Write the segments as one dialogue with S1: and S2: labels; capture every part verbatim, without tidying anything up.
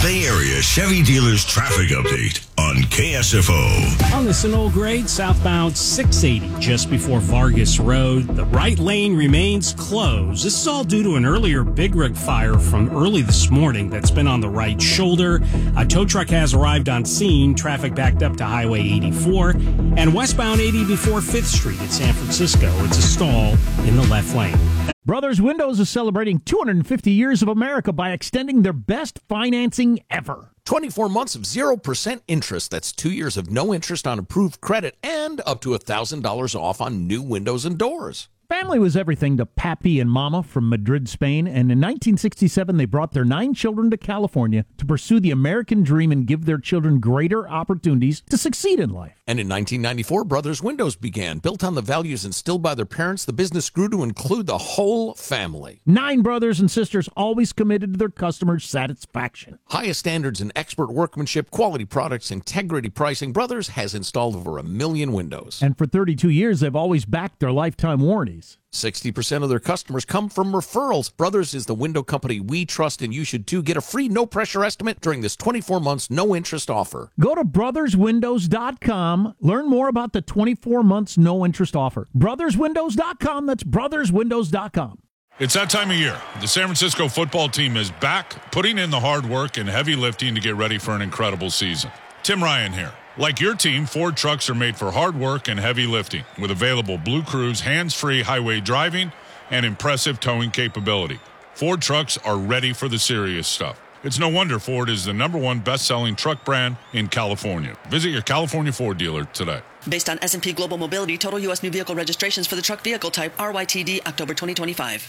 S1: Bay Area Chevy dealers traffic update on K S F O.
S2: On the Sunol grade, southbound six eighty, just before Vargas Road, the right lane remains closed. This is all due to an earlier Big Rig fire from early this morning that's been on the right shoulder. A tow truck has arrived on scene. Traffic backed up to Highway eighty-four and westbound eighty before fifth Street in San Francisco. It's a stall in the left lane.
S3: Brothers Windows is celebrating two hundred fifty years of America by extending their best financing ever.
S4: twenty-four months of zero percent interest. That's two years of no interest on approved credit and up to one thousand dollars off on new windows and doors.
S3: Family was everything to Pappy and Mama from Madrid, Spain, and in nineteen sixty-seven they brought their nine children to California to pursue the American dream and give their children greater opportunities to succeed in life.
S4: And in nineteen ninety-four, Brothers Windows began. Built on the values instilled by their parents, the business grew to include the whole family.
S3: Nine brothers and sisters always committed to their customers' satisfaction.
S4: Highest standards in expert workmanship, quality products, integrity pricing. Brothers has installed over a million windows.
S3: And for thirty-two years, they've always backed their lifetime warranties.
S4: sixty percent of their customers come from referrals. Brothers is the window company we trust, and you should too. Get a free no-pressure estimate during this twenty-four months no-interest offer.
S3: Go to brothers windows dot com. Learn more about the twenty-four months no-interest offer. brothers windows dot com. That's brothers windows dot com.
S5: It's that time of year. The San Francisco football team is back, putting in the hard work and heavy lifting to get ready for an incredible season. Tim Ryan here. Like your team, Ford trucks are made for hard work and heavy lifting with available Blue Cruise hands-free highway driving and impressive towing capability. Ford trucks are ready for the serious stuff. It's no wonder Ford is the number one best-selling truck brand in California. Visit your California Ford dealer today.
S6: Based on S and P Global Mobility, total U S new vehicle registrations for the truck vehicle type R Y T D October twenty twenty-five.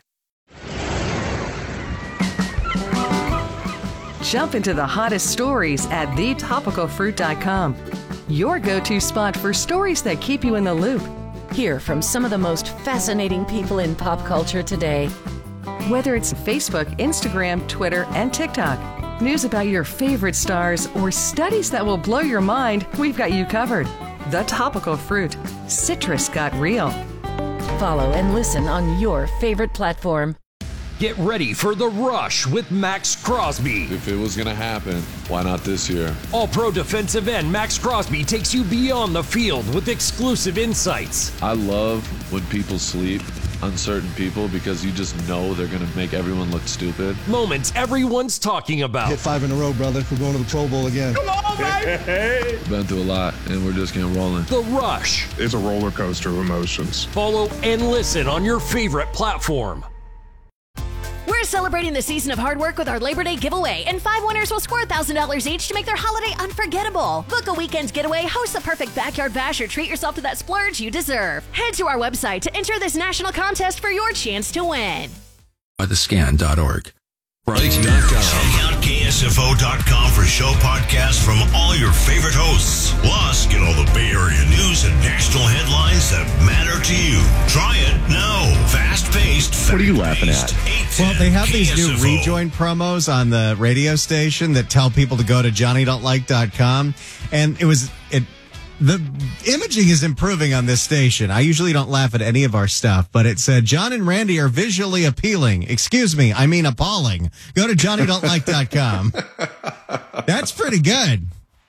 S7: Jump into the hottest stories at the topical fruit dot com. Your go-to spot for stories that keep you in the loop.
S8: Hear from some of the most fascinating people in pop culture today.
S7: Whether it's Facebook, Instagram, Twitter, and TikTok, news about your favorite stars, or studies that will blow your mind, we've got you covered. The Topical Fruit. Citrus got real.
S8: Follow and listen on your favorite platform.
S9: Get ready for The Rush with Max Crosby.
S10: If it was going to happen, why not this year?
S9: All-pro defensive end Max Crosby takes you beyond the field with exclusive insights.
S10: I love when people sleep, uncertain people, because you just know they're going to make everyone look stupid.
S9: Moments everyone's talking about.
S11: Hit five in a row, brother. We're going to the Pro Bowl again.
S9: Come on, baby!
S10: Been through a lot, and we're just getting rolling.
S9: The Rush.
S12: It's a roller coaster of emotions.
S9: Follow and listen on your favorite platform.
S13: We're celebrating the season of hard work with our Labor Day giveaway, and five winners will score one thousand dollars each to make their holiday unforgettable. Book a weekend getaway, host the perfect backyard bash, or treat yourself to that splurge you deserve. Head to our website to enter this national contest for your chance to win.
S14: By the scan dot org.
S1: Check out K S F O dot com for show podcasts from all your favorite hosts. Plus, get all the Bay Area news and national headlines that matter to you. Try it now. Fast-paced,
S15: What are you laughing at? Well, they have these new rejoin promos on the radio station that tell people to go to johnny don't like dot com. And it was... it. The imaging is improving on this station. I usually don't laugh at any of our stuff, but it said, John and Randy are visually appealing. Excuse me, I mean appalling. Go to johnny don't like dot com. That's pretty good.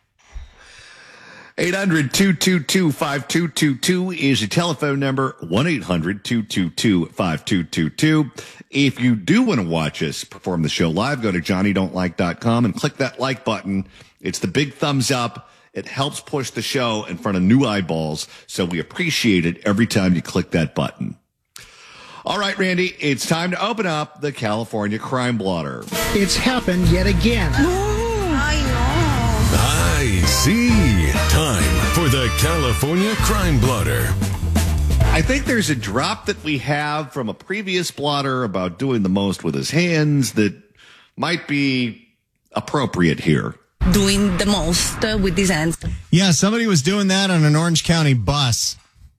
S16: eight hundred, two two two, five two two two is your telephone number, one eight hundred, two two two, five two two two. If you do want to watch us perform the show live, go to johnny don't like dot com and click that like button. It's the big thumbs up. It helps push the show in front of new eyeballs, so we appreciate it every time you click that button. All right, Randy, it's time to open up the California Crime Blotter.
S17: It's happened yet again.
S1: I see. Time for the California Crime Blotter.
S16: I think there's a drop that we have from a previous blotter about doing the most with his hands that might be appropriate here.
S18: Doing the most uh, with his hands.
S15: Yeah, somebody was doing that on an Orange County bus.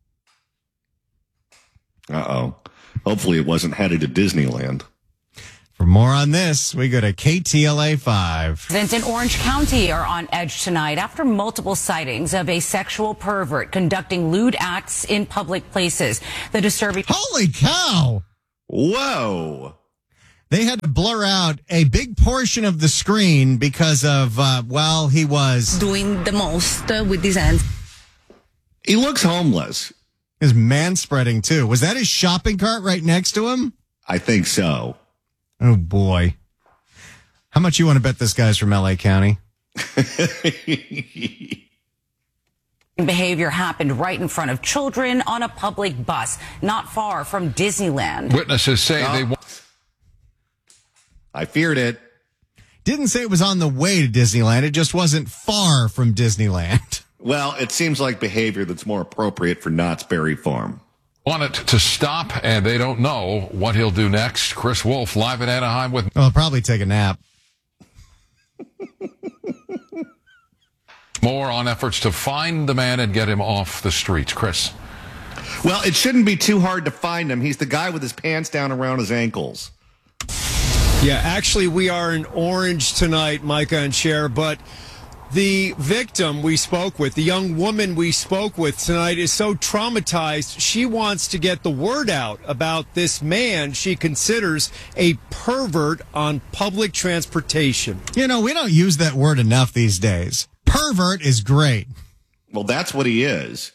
S16: Uh-oh. Hopefully it wasn't headed to Disneyland.
S15: For more on this, we go to K T L A five.
S19: Residents in Orange County are on edge tonight after multiple sightings of a sexual pervert conducting lewd acts in public places. The disturbing...
S15: Holy cow!
S16: Whoa!
S15: They had to blur out a big portion of the screen because of, uh, well, he was
S18: doing the most uh, with his hands.
S16: He looks homeless.
S15: His man spreading, too. Was that his shopping cart right next to him?
S16: I think so.
S15: Oh, boy. How much you want to bet this guy's from L A County?
S19: Behavior happened right in front of children on a public bus, not far from Disneyland.
S20: Witnesses say
S16: oh.
S20: they want.
S16: I feared it.
S15: Didn't say it was on the way to Disneyland. It just wasn't far from Disneyland.
S16: Well, it seems like behavior that's more appropriate for Knott's Berry Farm.
S20: Want it to stop, and they don't know what he'll do next. Chris Wolf, live in Anaheim with...
S15: Oh, I'll probably take a nap.
S20: More on efforts to find the man and get him off the streets. Chris.
S16: Well, it shouldn't be too hard to find him. He's the guy with his pants down around his ankles.
S21: Yeah, actually, we are in Orange tonight, Micah and Cher, but the victim we spoke with, the young woman we spoke with tonight, is so traumatized, she wants to get the word out about this man she considers a pervert on public transportation.
S15: You know, we don't use that word enough these days. Pervert is great.
S16: Well, that's what he is.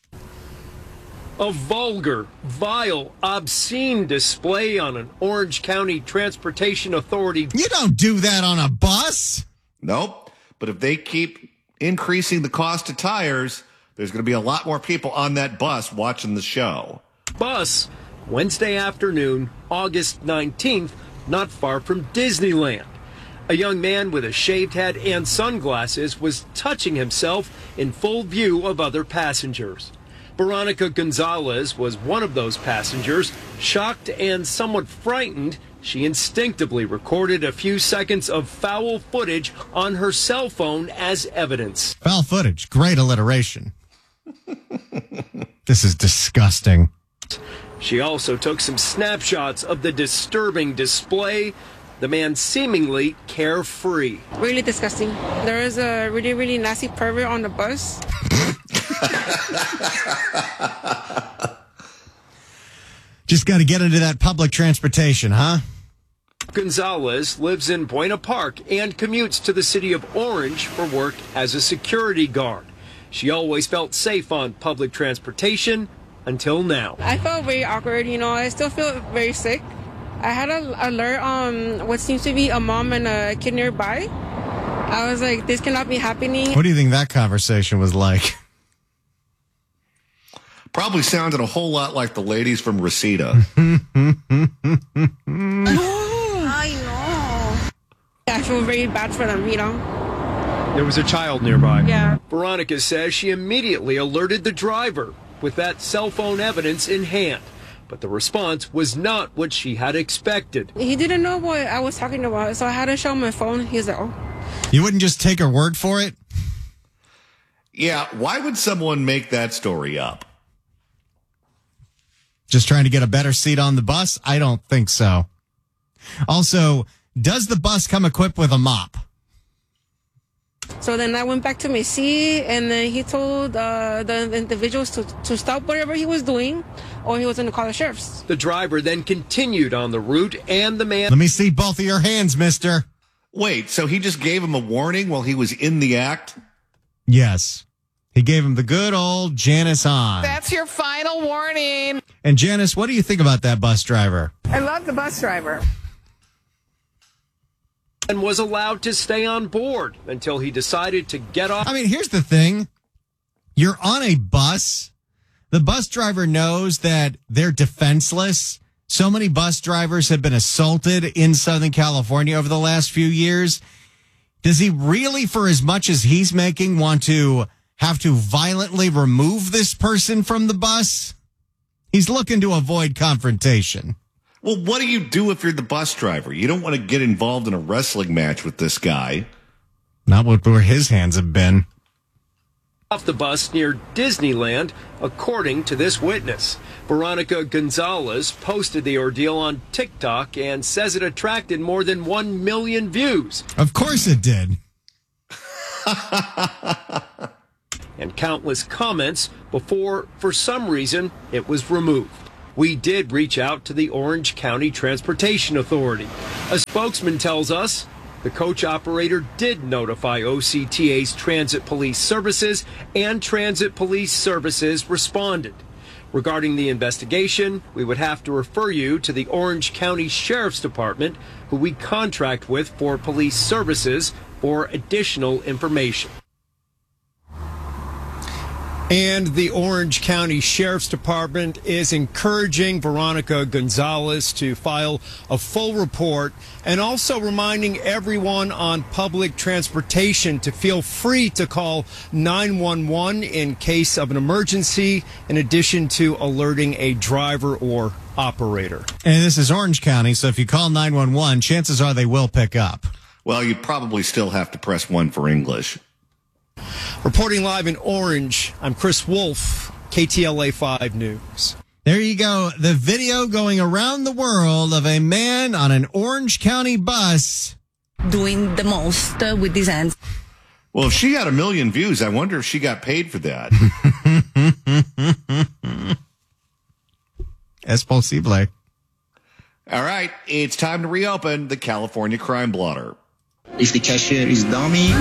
S21: A vulgar, vile, obscene display on an Orange County Transportation Authority.
S15: You don't do that on a bus.
S16: Nope. But if they keep increasing the cost of tires, there's going to be a lot more people on that bus watching the show.
S21: Bus, Wednesday afternoon, August nineteenth, not far from Disneyland. A young man with a shaved head and sunglasses was touching himself in full view of other passengers. Veronica Gonzalez was one of those passengers. Shocked and somewhat frightened, she instinctively recorded a few seconds of foul footage on her cell phone as evidence.
S15: Foul footage, great alliteration. This is disgusting.
S21: She also took some snapshots of the disturbing display. The man seemingly carefree.
S22: Really disgusting. There is a really, really nasty pervert on the bus.
S15: Just got to get into that public transportation, huh?
S21: Gonzalez lives in Buena Park and commutes to the city of Orange for work as a security guard. She always felt safe on public transportation until now.
S22: I felt very awkward, you know. I still feel very sick. I had an alert on what seems to be a mom and a kid nearby. I was like, this cannot be happening.
S15: What do you think that conversation was like?
S16: Probably sounded a whole lot like the ladies from Reseda.
S22: I know. I feel very bad for them, you know.
S21: There was a child nearby.
S22: Yeah.
S21: Veronica says she immediately alerted the driver with that cell phone evidence in hand. But the response was not what she had expected.
S22: He didn't know what I was talking about, so I had to show him my phone. He was like, oh.
S15: You wouldn't just take her word for it?
S16: Yeah, why would someone make that story up?
S15: Just trying to get a better seat on the bus? I don't think so. Also, does the bus come equipped with a mop?
S22: So then I went back to my seat, and then he told uh, the individuals to, to stop whatever he was doing, or he was going to call the sheriffs.
S21: The driver then continued on the route, and the man...
S15: Let me see both of your hands, mister.
S16: Wait, so he just gave him a warning while he was in the act?
S15: Yes. He gave him the good old Janice on.
S23: That's your final warning.
S15: And Janice, what do you think about that bus driver?
S23: I love the bus driver.
S21: And was allowed to stay on board until he decided to get off.
S15: I mean, here's the thing. You're on a bus. The bus driver knows that they're defenseless. So many bus drivers have been assaulted in Southern California over the last few years. Does he really, for as much as he's making, want to have to violently remove this person from the bus? He's looking to avoid confrontation.
S16: Well, what do you do if you're the bus driver? You don't want to get involved in a wrestling match with this guy.
S15: Not where his hands have been.
S21: Off the bus near Disneyland, according to this witness. Veronica Gonzalez posted the ordeal on TikTok and says it attracted more than one million views.
S15: Of course it did.
S21: And countless comments before, for some reason, it was removed. We did reach out to the Orange County Transportation Authority. A spokesman tells us the coach operator did notify O C T A's Transit Police Services, and Transit Police Services responded. Regarding the investigation, we would have to refer you to the Orange County Sheriff's Department, who we contract with for police services, for additional information. And the Orange County Sheriff's Department is encouraging Veronica Gonzalez to file a full report, and also reminding everyone on public transportation to feel free to call nine one one in case of an emergency, in addition to alerting a driver or operator.
S15: And this is Orange County, so if you call nine one one, chances are they will pick up.
S16: Well, you probably still have to press one for English.
S21: Reporting live in Orange, I'm Chris Wolf, K T L A five News.
S15: There you go. The video going around the world of a man on an Orange County bus
S18: doing the most uh, with his hands.
S16: Well, if she got a million views, I wonder if she got paid for that.
S15: Es posible.
S16: All right, it's time to reopen the California Crime Blotter.
S2: If the cashier is dummy...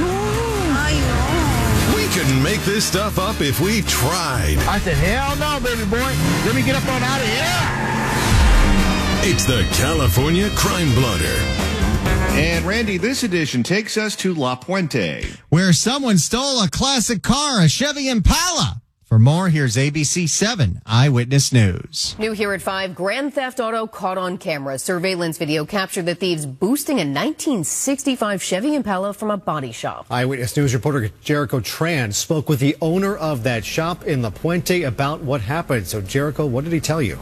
S1: Couldn't make this stuff up if we tried.
S17: I said, hell no, baby boy. Let me get up on out of here.
S1: It's the California Crime Blotter.
S16: And Randy, this edition takes us to La Puente,
S15: where someone stole a classic car, a Chevy Impala. For more, here's A B C seven Eyewitness News.
S3: New here at five, grand theft auto caught on camera. Surveillance video captured the thieves boosting a nineteen sixty-five Chevy Impala from a body shop.
S4: Eyewitness News reporter Jericho Tran spoke with the owner of that shop in La Puente about what happened. So, Jericho, what did he tell you?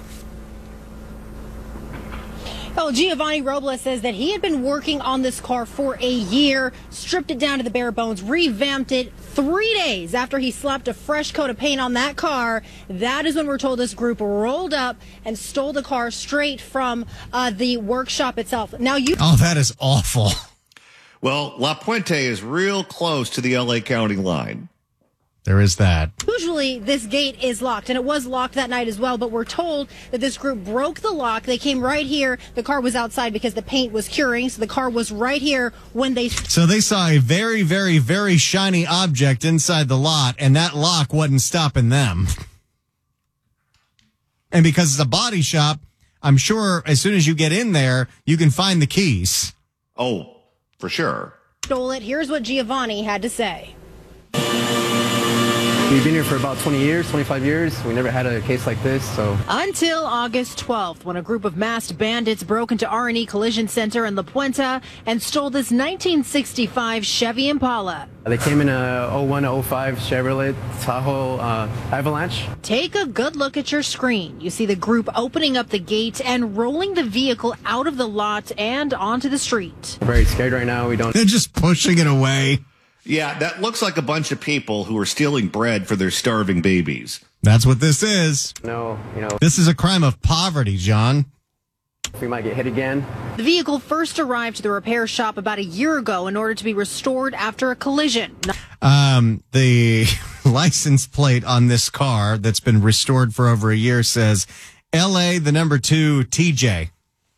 S24: Well, Giovanni Robles says that he had been working on this car for a year, stripped it down to the bare bones, revamped it. Three days after he slapped a fresh coat of paint on that car, that is when we're told this group rolled up and stole the car straight from uh, the workshop itself. Now you.
S15: Oh, that is awful.
S16: Well, La Puente is real close to the L A County line.
S15: There is that.
S24: Usually this gate is locked, and it was locked that night as well, but we're told that this group broke the lock. They came right here. The car was outside because the paint was curing, so the car was right here when they...
S15: So they saw a very, very, very shiny object inside the lot, and that lock wasn't stopping them. And because it's a body shop, I'm sure as soon as you get in there, you can find the keys.
S16: Oh, for sure.
S24: Stole it. Here's what Giovanni had to say.
S25: We've been here for about twenty years, twenty-five years. We never had a case like this, so.
S24: Until August twelfth, when a group of masked bandits broke into R and E Collision Center in La Puente and stole this nineteen sixty-five Chevy Impala.
S25: They came in a oh one oh five Chevrolet Tahoe uh, Avalanche.
S24: Take a good look at your screen. You see the group opening up the gate and rolling the vehicle out of the lot and onto the street.
S25: We're very scared right now. We don't.
S15: They're just pushing it away.
S16: Yeah, that looks like a bunch of people who are stealing bread for their starving babies.
S15: That's what this is.
S25: No, you know.
S15: This is a crime of poverty, John.
S25: We might get hit again.
S24: The vehicle first arrived to the repair shop about a year ago in order to be restored after a collision.
S15: Um, the license plate on this car that's been restored for over a year says L A, the number two, T J.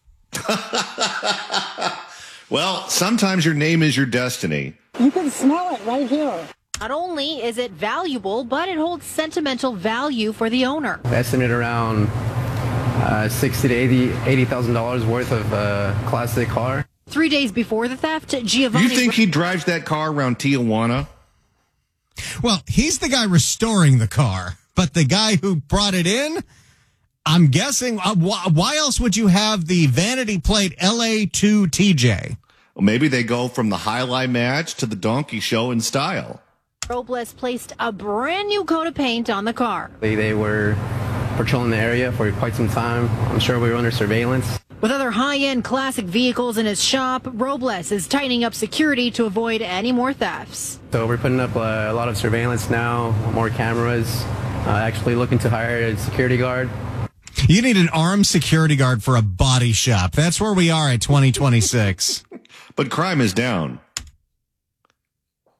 S16: Well, sometimes your name is your destiny.
S24: You can smell it right here. Not only is it valuable, but it holds sentimental value for the owner.
S25: Estimate around uh, sixty to eighty eighty thousand dollars worth of uh, classic car.
S24: Three days before the theft, Giovanni.
S16: You think he drives that car around Tijuana?
S15: Well, he's the guy restoring the car, but the guy who brought it in, I'm guessing. Uh, wh- why else would you have the vanity plate L A two T J?
S16: Well, maybe they go from the highlight match to the donkey show in style.
S24: Robles placed a brand new coat of paint on the car.
S25: They, they were patrolling the area for quite some time. I'm sure we were under surveillance.
S24: With other high-end classic vehicles in his shop, Robles is tightening up security to avoid any more thefts.
S25: So we're putting up a, a lot of surveillance now, more cameras, uh, actually looking to hire a security guard.
S15: You need an armed security guard for a body shop. That's where we are at twenty twenty-six.
S16: But crime is down.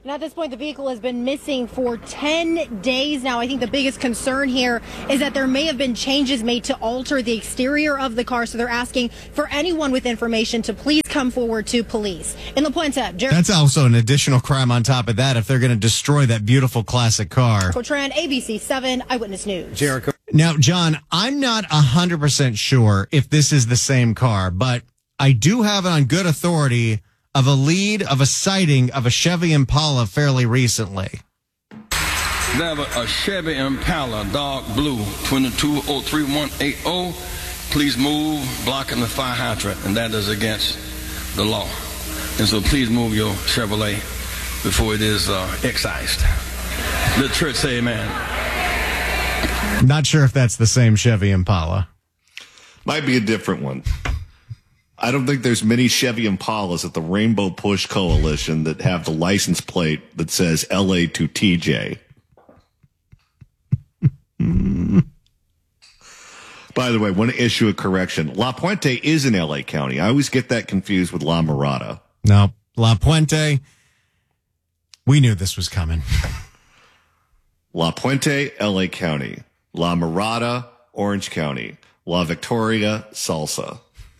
S24: And at this point, the vehicle has been missing for ten days now. I think the biggest concern here is that there may have been changes made to alter the exterior of the car. So they're asking for anyone with information to please come forward to police. In La Puente, Jer-
S15: That's also an additional crime on top of that if they're going to destroy that beautiful classic car.
S24: Jericho Tran, A B C seven Eyewitness News.
S4: Jericho.
S15: Now, John, I'm not one hundred percent sure if this is the same car, but I do have it on good authority of a lead of a sighting of a Chevy Impala fairly recently.
S5: They have a, a Chevy Impala, dark blue, twenty-two oh three one eight oh. Please move, blocking the fire hydrant, and that is against the law. And so please move your Chevrolet before it is uh, excised. The church say amen.
S15: Not sure if that's the same Chevy Impala.
S16: Might be a different one. I don't think there's many Chevy Impalas at the Rainbow Push Coalition that have the license plate that says L A to T J. By the way, I want to issue a correction. La Puente is in L A County. I always get that confused with La Mirada.
S15: No, La Puente. We knew this was coming.
S16: La Puente, L A County. La Mirada, Orange County. La Victoria, Salsa.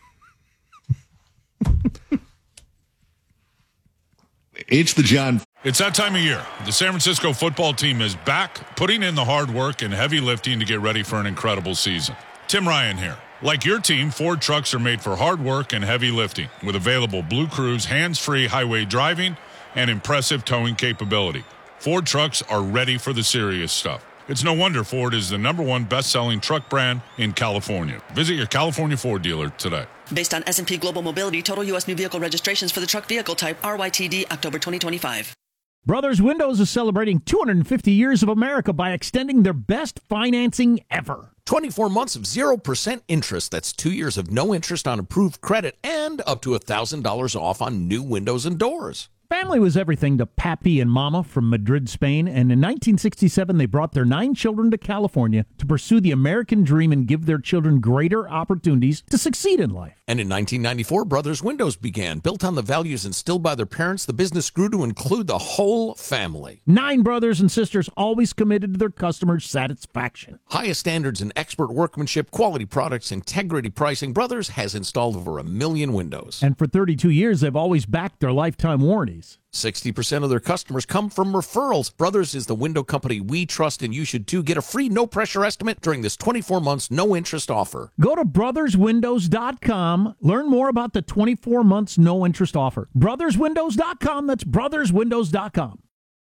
S16: It's the John.
S6: It's that time of year. The San Francisco football team is back, putting in the hard work and heavy lifting to get ready for an incredible season. Tim Ryan here. Like your team, Ford trucks are made for hard work and heavy lifting with available Blue Cruise hands-free highway driving and impressive towing capability. Ford trucks are ready for the serious stuff. It's no wonder Ford is the number one best-selling truck brand in California. Visit your California Ford dealer today.
S7: Based on S and P Global Mobility, total U S new vehicle registrations for the truck vehicle type R Y T D October twenty twenty-five.
S8: Brothers Windows is celebrating two hundred fifty years of America by extending their best financing ever.
S11: twenty-four months of zero percent interest. That's two years of no interest on approved credit and up to one thousand dollars off on new windows and doors.
S8: Family was everything to Pappy and Mama from Madrid, Spain, and in nineteen sixty-seven they brought their nine children to California to pursue the American dream and give their children greater opportunities to succeed in life.
S11: And in nineteen ninety-four, Brothers Windows began. Built on the values instilled by their parents, the business grew to include the whole family.
S8: Nine brothers and sisters always committed to their customers' satisfaction.
S11: Highest standards in expert workmanship, quality products, integrity pricing. Brothers has installed over a million windows.
S8: And for thirty-two years, they've always backed their lifetime warranties.
S11: sixty percent of their customers come from referrals. Brothers is the window company we trust, and you should too. Get a free no-pressure estimate during this twenty-four months no-interest offer.
S8: Go to brothers windows dot com. Learn more about the twenty-four months no-interest offer. brothers windows dot com. That's brothers windows dot com.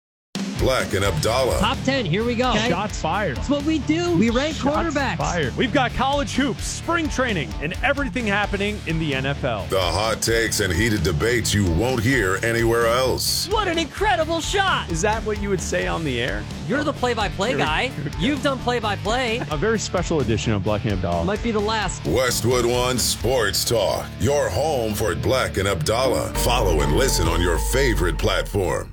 S26: Black and Abdallah.
S27: Top ten, here we go.
S28: Okay. Shots fired.
S27: That's what we do. We rank
S28: Shots
S27: quarterbacks.
S28: Fired. We've got college hoops, spring training, and everything happening in the N F L.
S26: The hot takes and heated debates you won't hear anywhere else.
S27: What an incredible shot.
S28: Is that what you would say on the air?
S27: You're the play-by-play guy. You've done play-by-play.
S28: A very special edition of Black and Abdallah.
S27: Might be the last.
S26: Westwood One Sports Talk. Your home for Black and Abdallah. Follow and listen on your favorite platform.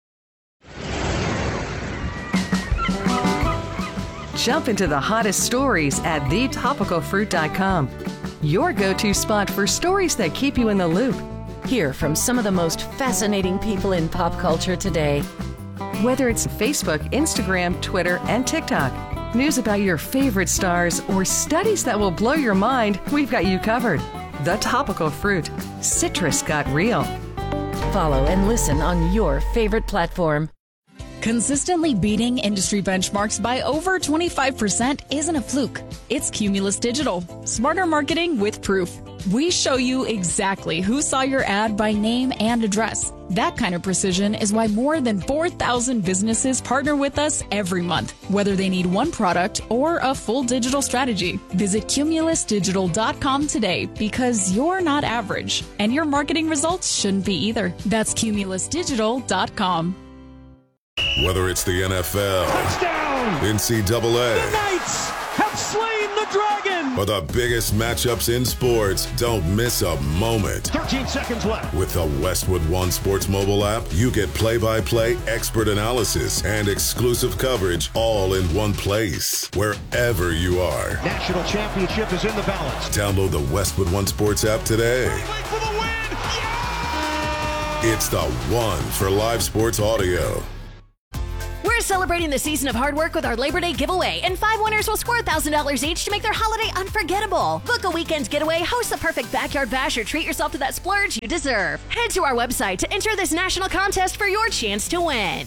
S29: Jump into the hottest stories at the topical fruit dot com. Your go-to spot for stories that keep you in the loop.
S30: Hear from some of the most fascinating people in pop culture today.
S29: Whether it's Facebook, Instagram, Twitter, and TikTok, news about your favorite stars, or studies that will blow your mind, we've got you covered. The Topical Fruit. Citrus got real.
S30: Follow and listen on your favorite platform.
S31: Consistently beating industry benchmarks by over twenty-five percent isn't a fluke. It's Cumulus Digital. Smarter marketing with proof. We show you exactly who saw your ad by name and address. That kind of precision is why more than four thousand businesses partner with us every month, whether they need one product or a full digital strategy. Visit cumulus digital dot com today because you're not average, and your marketing results shouldn't be either. That's cumulus digital dot com.
S26: Whether it's the N F L,
S28: touchdown,
S26: N C double A,
S28: the Knights have slain the dragon,
S26: or the biggest matchups in sports, don't miss a moment.
S28: thirteen seconds left.
S26: With the Westwood One Sports mobile app, you get play-by-play, expert analysis, and exclusive coverage all in one place, wherever you are.
S28: National championship is in the balance.
S26: Download the Westwood One Sports app today.
S28: Wait for the win! Yeah!
S26: It's the one for live sports audio.
S30: We're celebrating the season of hard work with our Labor Day giveaway, and five winners will score one thousand dollars each to make their holiday unforgettable. Book a weekend getaway, host the perfect backyard bash, or treat yourself to that splurge you deserve. Head to our website to enter this national contest for your chance to win.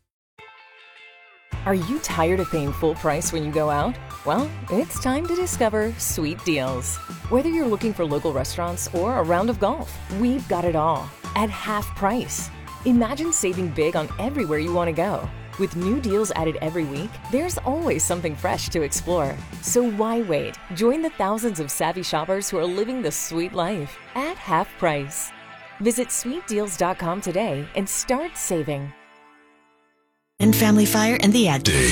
S30: Are you tired of paying full price when you go out? Well, it's time to discover Sweet Deals. Whether you're looking for local restaurants or a round of golf, we've got it all at half price. Imagine saving big on everywhere you want to go. With new deals added every week, there's always something fresh to explore. So why wait? Join the thousands of savvy shoppers who are living the sweet life at half price. Visit sweet deals dot com today and start saving.
S9: And Family Fire and the Ad Day.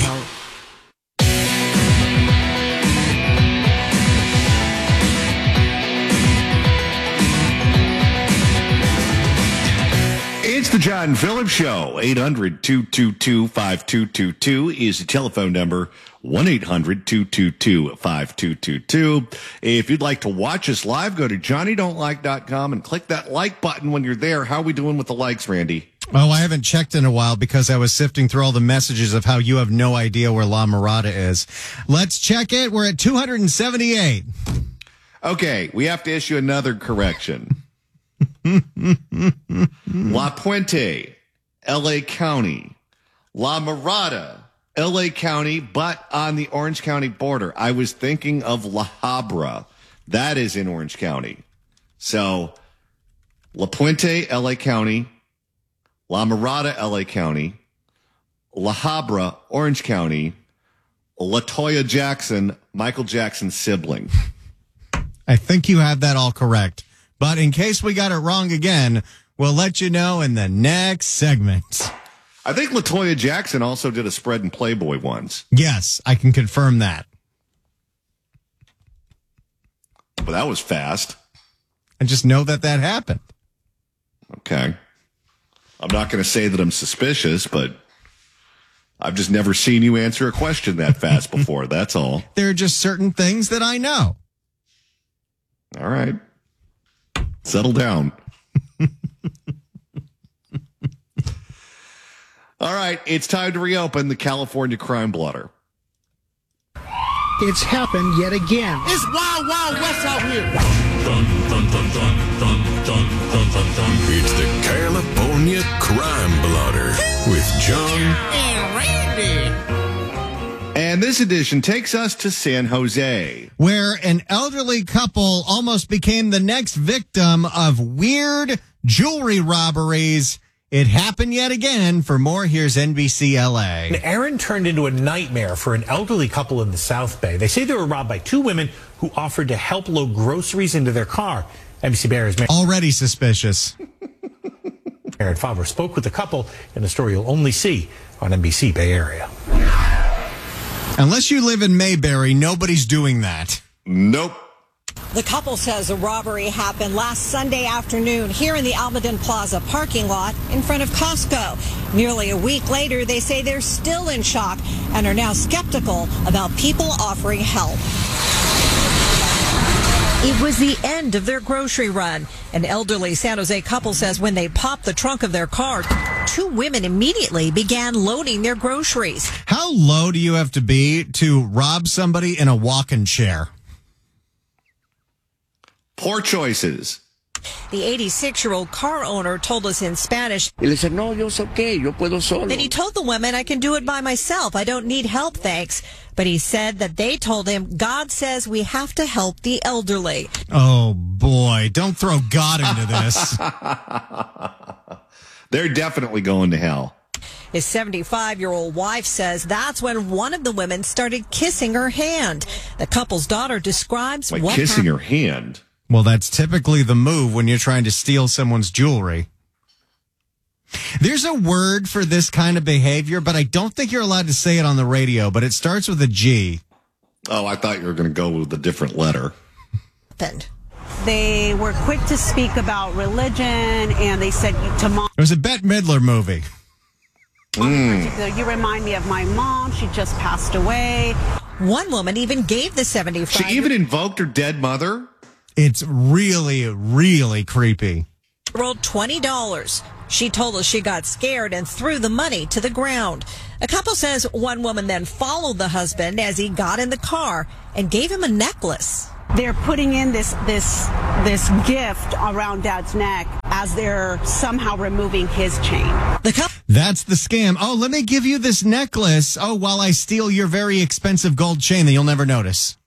S16: It's the John Phillips Show. eight hundred, two two two, five two two two is the telephone number. one eight hundred, two two two, five two two two. If you'd like to watch us live, go to johnny don't like dot com and click that like button when you're there. How are we doing with the likes, Randy?
S15: Oh, I haven't checked in a while because I was sifting through all the messages of how you have no idea where La Mirada is. Let's check it. We're at two hundred seventy-eight.
S16: Okay, we have to issue another correction. La Puente, L A County. La Mirada, L A County, but on the Orange County border. I was thinking of La Habra. That is in Orange County. So, La Puente, L A County. La Mirada, L A County. La Habra, Orange County. LaToya Jackson, Michael Jackson's sibling.
S15: I think you have that all correct. But in case we got it wrong again, we'll let you know in the next segment.
S16: I think LaToya Jackson also did a spread in Playboy once.
S15: Yes, I can confirm that.
S16: But that was fast.
S15: I just know that that happened.
S16: Okay. I'm not going to say that I'm suspicious, but I've just never seen you answer a question that fast before. That's all.
S15: There are just certain things that I know.
S16: All right. Settle down. All right, it's time to reopen the California Crime Blotter.
S17: It's happened yet again. It's Wild Wild West out here.
S26: Dun, dun, dun, dun, dun, dun, dun, dun, dun. It's the California Crime Blotter with John
S17: and Randy.
S16: And this edition takes us to San Jose,
S15: where an elderly couple almost became the next victim of weird jewelry robberies. It happened yet again. For more, here's N B C L A.
S10: An errand turned into a nightmare for an elderly couple in the South Bay. They say they were robbed by two women who offered to help load groceries into their car. N B C Bay Area's
S15: already suspicious.
S10: Aaron Faber spoke with the couple in a story you'll only see on N B C Bay Area.
S15: Unless you live in Mayberry, nobody's doing that.
S16: Nope.
S12: The couple says a robbery happened last Sunday afternoon here in the Almaden Plaza parking lot in front of Costco. Nearly a week later, they say they're still in shock and are now skeptical about people offering help. It was the end of their grocery run. An elderly San Jose couple says when they popped the trunk of their car, two women immediately began loading their groceries.
S15: How low do you have to be to rob somebody in a walking chair?
S16: Poor choices.
S12: The eighty-six-year-old car owner told us in Spanish
S13: y le dice, no, yo sé qué, yo puedo solo.
S12: that he told the women, I can do it by myself. I don't need help, thanks. But he said that they told him, God says we have to help the elderly.
S15: Oh, boy. Don't throw God into this.
S16: They're definitely going to hell.
S12: His seventy-five-year-old wife says that's when one of the women started kissing her hand. The couple's daughter describes
S16: like
S12: what
S16: kissing
S12: happened.
S16: her hand.
S15: Well, that's typically the move when you're trying to steal someone's jewelry. There's a word for this kind of behavior, but I don't think you're allowed to say it on the radio, but it starts with a G.
S16: Oh, I thought you were going to go with a different letter.
S14: They were quick to speak about religion, and they said to mom.
S15: It was a Bette Midler movie.
S14: Mm. You remind me of my mom. She just passed away.
S12: One woman even gave the seventy-five.
S16: She even invoked her dead mother?
S15: It's really, really creepy.
S12: rolled twenty dollars. She told us she got scared and threw the money to the ground. A couple says one woman then followed the husband as he got in the car and gave him a necklace.
S14: They're putting in this this this gift around Dad's neck as they're somehow removing his chain.
S12: The couple
S15: That's the scam. Oh, let me give you this necklace. Oh, while I steal your very expensive gold chain that you'll never notice.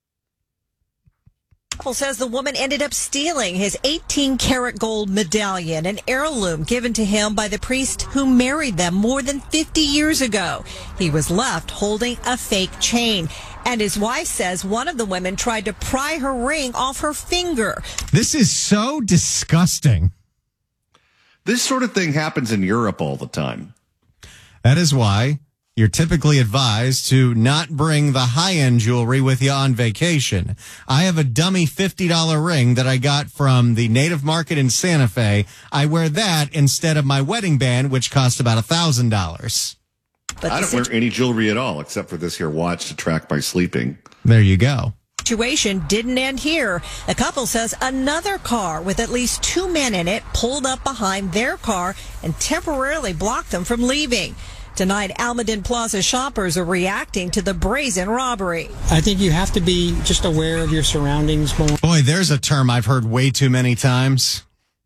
S12: says the woman ended up stealing his eighteen karat gold medallion, an heirloom given to him by the priest who married them more than fifty years ago. He was left holding a fake chain. And his wife says one of the women tried to pry her ring off her finger.
S15: This is so disgusting.
S16: This sort of thing happens in Europe all the time.
S15: That is why you're typically advised to not bring the high-end jewelry with you on vacation. I have a dummy fifty dollar ring that I got from the Native Market in Santa Fe. I wear that instead of my wedding band, which cost about one thousand dollars.
S12: But
S16: I don't wear any jewelry at all, except for this here watch to track my sleeping.
S15: There you go.
S12: Situation didn't end here. The couple says another car with at least two men in it pulled up behind their car and temporarily blocked them from leaving. Tonight, Almaden Plaza shoppers are reacting to the brazen robbery.
S1: I think you have to be just aware of your surroundings more.
S15: Boy, there's a term I've heard way too many times.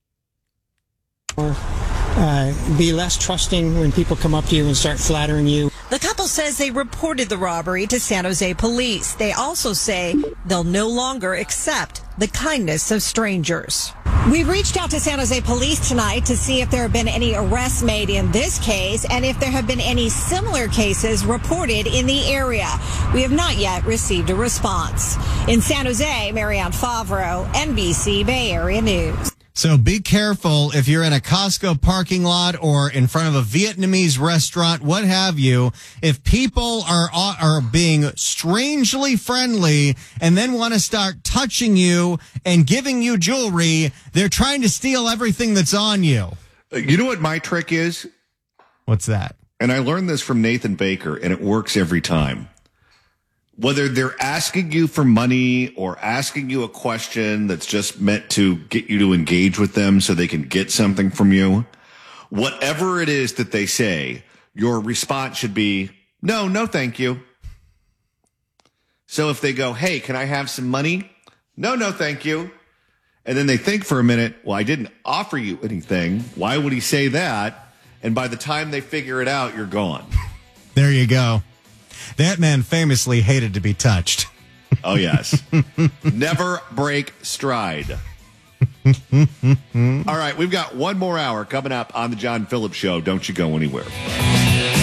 S1: Or uh, be less trusting when people come up to you and start flattering you.
S12: The couple says they reported the robbery to San Jose police. They also say they'll no longer accept the kindness of strangers. We reached out to San Jose police tonight to see if there have been any arrests made in this case and if there have been any similar cases reported in the area. We have not yet received a response. In San Jose, Marianne Favreau, N B C Bay Area News.
S15: So be careful if you're in a Costco parking lot or in front of a Vietnamese restaurant, what have you. If people are are being strangely friendly and then want to start touching you and giving you jewelry, they're trying to steal everything that's on you.
S16: You know what my trick is?
S15: What's that?
S16: And I learned this from Nathan Baker, and it works every time. Whether they're asking you for money or asking you a question that's just meant to get you to engage with them so they can get something from you, whatever it is that they say, your response should be, no, no, thank you. So if they go, hey, can I have some money? No, no, thank you. And then they think for a minute, well, I didn't offer you anything. Why would he say that? And by the time they figure it out, you're gone.
S15: There you go. That man famously hated to be touched.
S16: Oh, yes. Never break stride. All right, we've got one more hour coming up on the John Phillips Show. Don't you go anywhere.